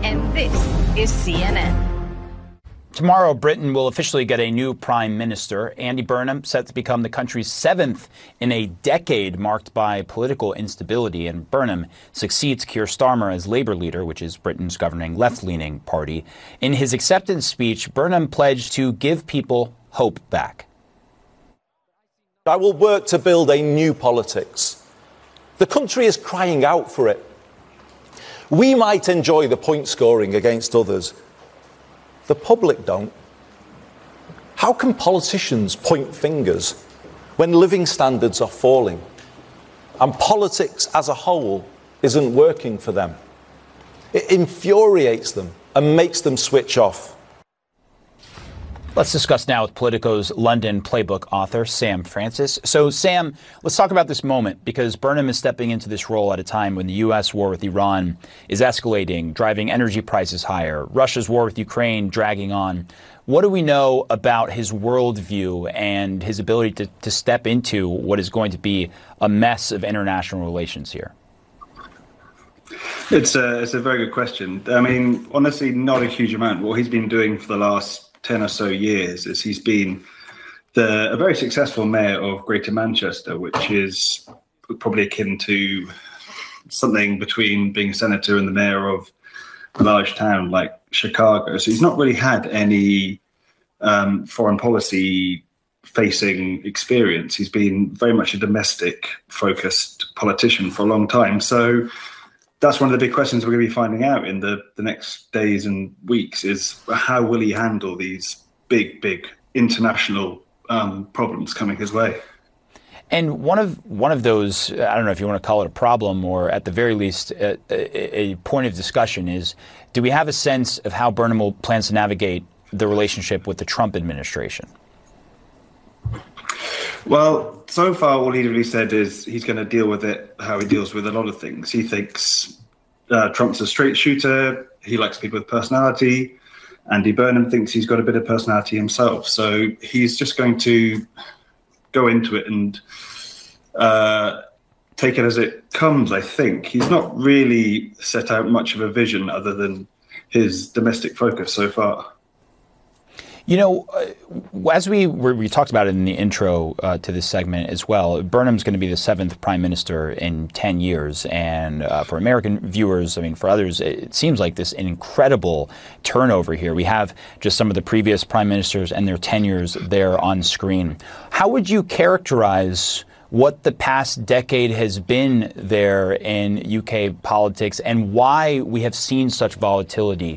and this is CNN. Tomorrow, Britain will officially get a new prime minister. Andy Burnham, set to become the country's seventh in a decade marked by political instability. And Burnham succeeds Keir Starmer as Labour leader, which is Britain's governing left-leaning party. In his acceptance speech, Burnham pledged to give people hope back. I will work to build a new politics. The country is crying out for it. We might enjoy the point scoring against others. The public don't. How can politicians point fingers when living standards are falling and politics as a whole isn't working for them? It infuriates them and makes them switch off. Let's discuss now with Politico's London Playbook author, Sam Francis. So, Sam, let's talk about this moment, because Burnham is stepping into this role at a time when the U.S. war with Iran is escalating, driving energy prices higher, Russia's war with Ukraine dragging on. What do we know about his worldview and his ability to step into what is going to be a mess of international relations here? It's a very good question. I mean, honestly, not a huge amount. What he's been doing for the last 10 or so years is he's been a very successful mayor of Greater Manchester, which is probably akin to something between being a senator and the mayor of a large town like Chicago. So he's not really had any foreign policy facing experience. He's been very much a domestic focused politician for a long time. So that's one of the big questions we're going to be finding out in the next days and weeks, is how will he handle these big international problems coming his way. And one of those, I don't know if you want to call it a problem, or at the very least a point of discussion, is, do we have a sense of how Burnham plans to navigate the relationship with the Trump administration? Well, so far, all he really said is he's going to deal with it how he deals with a lot of things. He thinks Trump's a straight shooter. He likes people with personality. Andy Burnham thinks he's got a bit of personality himself. So he's just going to go into it and take it as it comes, I think. He's not really set out much of a vision other than his domestic focus so far. You know, as we talked about it in the intro to this segment as well, Burnham's going to be the seventh prime minister in 10 years. And for American viewers, I mean, for others, it seems like this an incredible turnover here. We have just some of the previous prime ministers and their tenures there on screen. How would you characterize what the past decade has been there in UK politics, and why we have seen such volatility